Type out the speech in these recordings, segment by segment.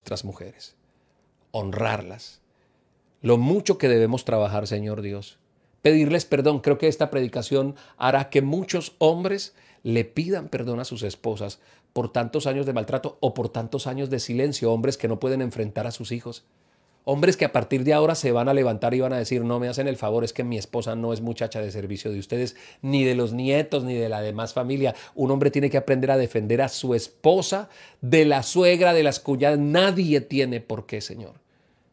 nuestras mujeres, honrarlas, lo mucho que debemos trabajar, Señor Dios, pedirles perdón. Creo que esta predicación hará que muchos hombres le pidan perdón a sus esposas por tantos años de maltrato o por tantos años de silencio, hombres que no pueden enfrentar a sus hijos. Hombres que a partir de ahora se van a levantar y van a decir: no me hacen el favor, es que mi esposa no es muchacha de servicio de ustedes, ni de los nietos, ni de la demás familia. Un hombre tiene que aprender a defender a su esposa de la suegra, de las cuñadas. Nadie tiene por qué, Señor,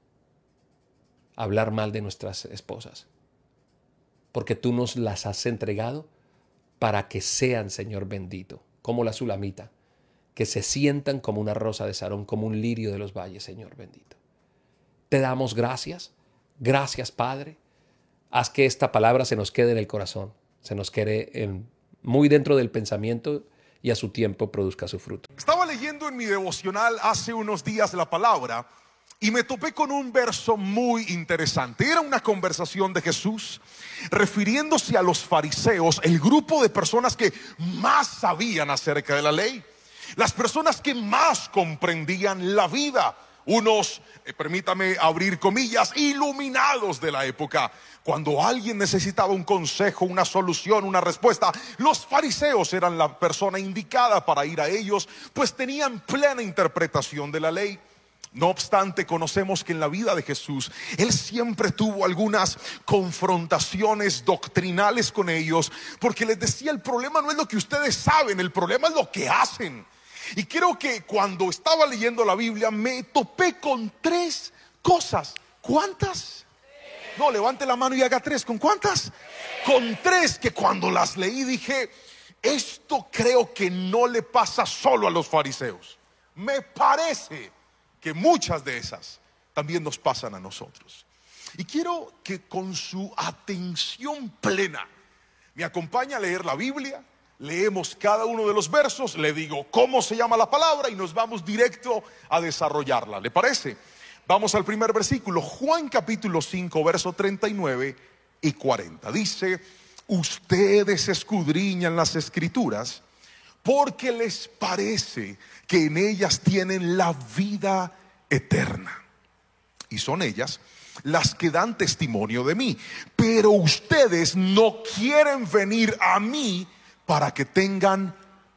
hablar mal de nuestras esposas, porque tú nos las has entregado para que sean, Señor bendito, como la sulamita, que se sientan como una rosa de Sarón, como un lirio de los valles, Señor bendito. Te damos gracias. Gracias, Padre. Haz que esta palabra se nos quede en el corazón, se nos quede muy dentro del pensamiento y a su tiempo produzca su fruto. Estaba leyendo en mi devocional hace unos días la palabra y me topé con un verso muy interesante. Era una conversación de Jesús refiriéndose a los fariseos, el grupo de personas que más sabían acerca de la ley, las personas que más comprendían la vida. Unos, permítame abrir comillas, iluminados de la época. Cuando alguien necesitaba un consejo, una solución, una respuesta, los fariseos eran la persona indicada para ir a ellos, pues tenían plena interpretación de la ley. No obstante, conocemos que en la vida de Jesús, Él siempre tuvo algunas confrontaciones doctrinales con ellos, porque les decía: el problema no es lo que ustedes saben, el problema es lo que hacen. Y creo que cuando estaba leyendo la Biblia me topé con 3 cosas. ¿Cuántas? No, levante la mano y haga 3. ¿Con cuántas? Con 3 que cuando las leí dije: esto creo que no le pasa solo a los fariseos. Me parece que muchas de esas también nos pasan a nosotros. Y quiero que con su atención plena me acompañe a leer la Biblia. Leemos cada uno de los versos, le digo cómo se llama la palabra y nos vamos directo a desarrollarla. ¿Le parece? Vamos al primer versículo, Juan capítulo 5, verso 39 y 40. Dice: ustedes escudriñan las escrituras porque les parece que en ellas tienen la vida eterna, y son ellas las que dan testimonio de mí. Pero ustedes no quieren venir a mí para que tengan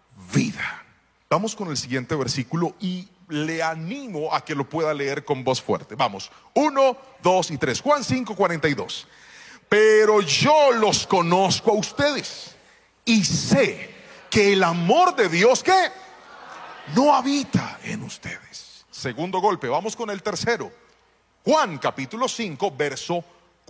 vida. Vamos con el siguiente versículo y le animo a que lo pueda leer con voz fuerte. Vamos, 1, 2 y 3. Juan 5, 42. Pero yo los conozco a ustedes y sé que el amor de Dios, ¿qué? No habita en ustedes. Segundo golpe, vamos con el tercero. Juan capítulo 5, verso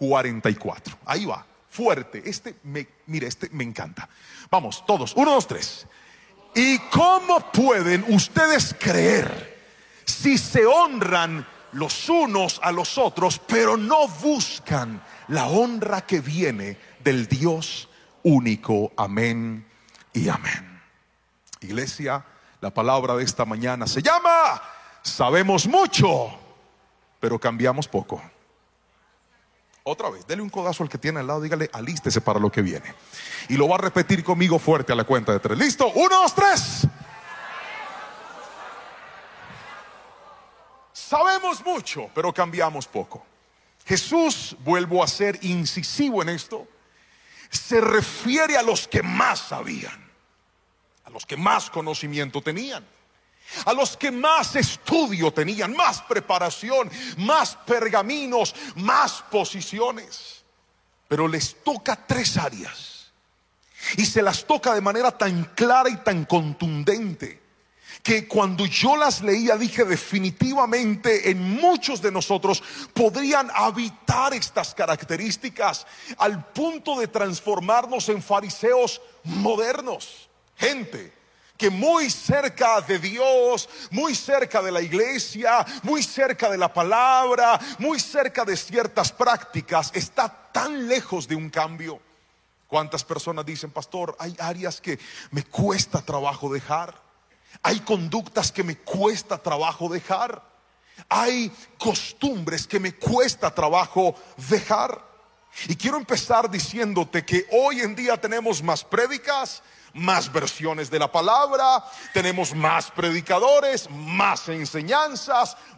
44. Ahí va, fuerte. Mire, este me encanta. Vamos, todos, 1, 2, 3. ¿Y cómo pueden ustedes creer si se honran los unos a los otros, pero no buscan la honra que viene del Dios único? Amén y amén. Iglesia, la palabra de esta mañana se llama: sabemos mucho, pero cambiamos poco. Otra vez, dele un codazo al que tiene al lado, dígale: alístese para lo que viene. Y lo va a repetir conmigo fuerte a la cuenta de 3. ¿Listo? 1, 2, 3. Sabemos mucho, pero cambiamos poco. Jesús, vuelvo a ser incisivo en esto, se refiere a los que más sabían, a los que más conocimiento tenían, a los que más estudio tenían, más preparación, más pergaminos, más posiciones. Pero les toca 3 áreas, y se las toca de manera tan clara y tan contundente, que cuando yo las leía dije: definitivamente en muchos de nosotros podrían habitar estas características, al punto de transformarnos en fariseos modernos. Gente que muy cerca de Dios, muy cerca de la iglesia, muy cerca de la palabra, muy cerca de ciertas prácticas, está tan lejos de un cambio. ¿Cuántas personas dicen: pastor, hay áreas que me cuesta trabajo dejar? Hay conductas que me cuesta trabajo dejar. Hay costumbres que me cuesta trabajo dejar. Y quiero empezar diciéndote que hoy en día tenemos más prédicas, más versiones de la palabra, tenemos más predicadores, más enseñanzas,